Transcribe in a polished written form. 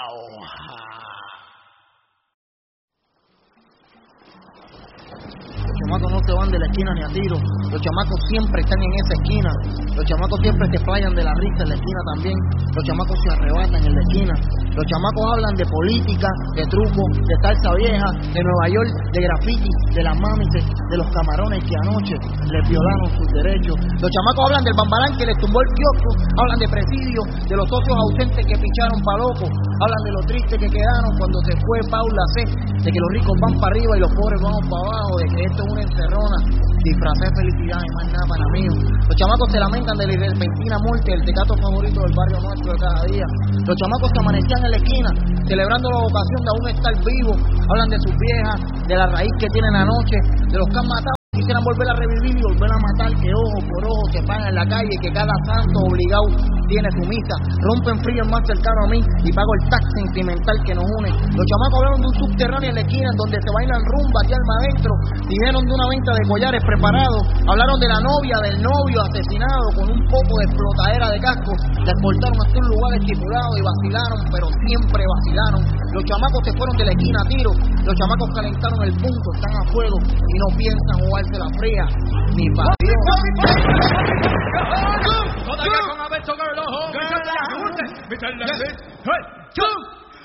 Los chamacos no se van de la esquina ni a tiro. Los chamacos siempre están en esa esquina. Los chamacos siempre se playan de la risa en la esquina también. Los chamacos se arrebatan en la esquina. Los chamacos hablan de política, de truco, de salsa vieja, de Nueva York, de graffiti, de las mamis, de los camarones que anoche les violaron sus derechos. Los chamacos hablan del bambarán que les tumbó el kiosco. Hablan de presidio, de los socios ausentes que picharon pa' loco. Hablan de lo triste que quedaron cuando se fue Paula C. De que los ricos van para arriba y los pobres vamos para abajo. De que esto es una encerrona. Disfrazé de felicidad y más nada para mí. Los chamacos se lamentan de la repentina muerte del tecato favorito del barrio nuestro de cada día. Los chamacos se amanecían en la esquina celebrando la vocación de aún estar vivos. Hablan de sus viejas, de la raíz que tienen anoche, de los que han matado. Quisieran volver a revivir y volver a matar, que ojo por ojo se pagan en la calle, que cada santo obligado tiene su misa. Rompen frío el más cercano a mí y pago el tax sentimental que nos une. Los chamacos hablaron de un subterráneo en la esquina en donde se bailan rumba y alma adentro. Dijeron de una venta de collares preparados. Hablaron de la novia, del novio asesinado con un poco de explotadera de casco. La exportaron hasta un lugar estipulado y vacilaron, pero siempre vacilaron. Los chamacos se fueron de la esquina a tiro. Los chamacos calentaron el punto, están a fuego y no piensan jugarse la fría ni para Dios. Todavía con Alberto Garlojo,